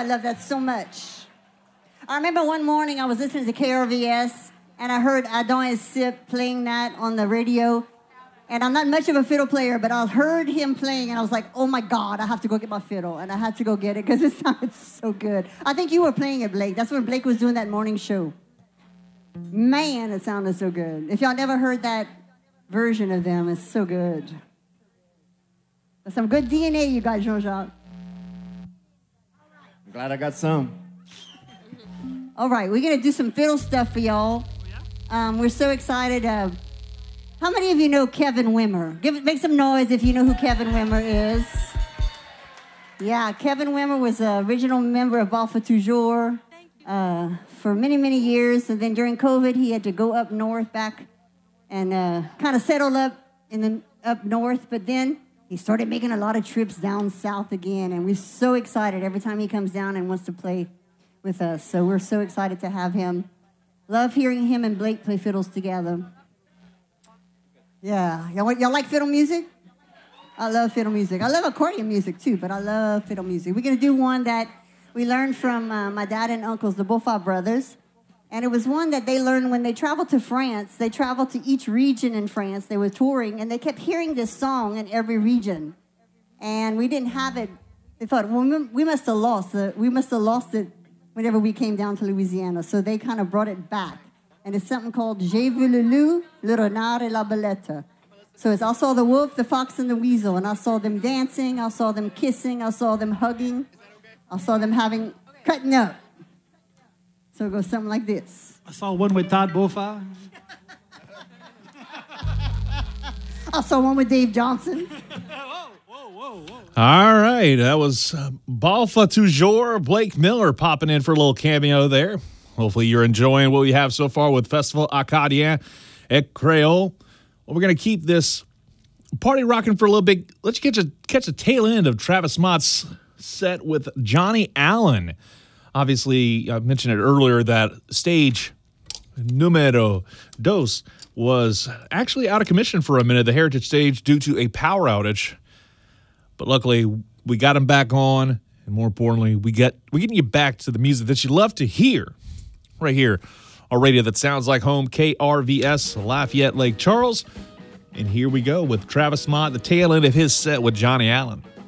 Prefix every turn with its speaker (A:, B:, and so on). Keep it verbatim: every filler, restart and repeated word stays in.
A: love that so much. I remember one morning I was listening to K R V S, and I heard Adon et Sip playing that on the radio. And I'm not much of a fiddle player, but I heard him playing, and I was like, oh, my God, I have to go get my fiddle. And I had to go get it because it sounded so good. I think you were playing it, Blake. That's when Blake was doing that morning show. Man, it sounded so good. If y'all never heard that version of them, it's so good. That's some good D N A you got, Jean-Jacques.
B: I'm glad I got some.
A: All right, we're going to do some fiddle stuff for y'all. Um, we're so excited. Uh, How many of you know Kevin Wimmer? Give it, make some noise if you know who Kevin Wimmer is. Yeah, Kevin Wimmer was an original member of Balfa Toujours uh, for many, many years. And then during COVID, he had to go up north back and uh, kind of settle up in the up north. But then he started making a lot of trips down south again. And we're so excited every time he comes down and wants to play with us. So we're so excited to have him. Love hearing him and Blake play fiddles together. Yeah, y'all, y'all like fiddle music? I love fiddle music. I love accordion music too, but I love fiddle music. We're gonna do one that we learned from uh, my dad and uncles, the Beaufort brothers. And it was one that they learned when they traveled to France. They traveled to each region in France. They were touring, and they kept hearing this song in every region. And we didn't have it. They thought, well, we must have lost it. We must have lost it whenever we came down to Louisiana. So they kind of brought it back. And it's something called J'ai vu le loup, le renard et la belette. So it's I saw the wolf, the fox, and the weasel. And I saw them dancing. I saw them kissing. I saw them hugging. I saw them having, cutting up. So it goes something like this.
C: I saw one with Todd Beaufort.
A: I saw one with Dave Johnson.
C: whoa, whoa, whoa, whoa.
D: All right. That was uh, Balfa Toujours, Blake Miller popping in for a little cameo there. Hopefully you're enjoying what we have so far with Festival Acadien et Creole. Well, we're going to keep this party rocking for a little bit. Let's catch a, catch a tail end of Travis Mott's set with Johnny Allen. Obviously, I mentioned it earlier that stage numero dos was actually out of commission for a minute, the Heritage Stage, due to a power outage. But luckily, we got him back on. And more importantly, we get, we're getting you back to the music that you love to hear. Right here, a radio that sounds like home, K R V S, Lafayette, Lake Charles. And here we go with Travis Mott, the tail end of his set with Johnny Allen.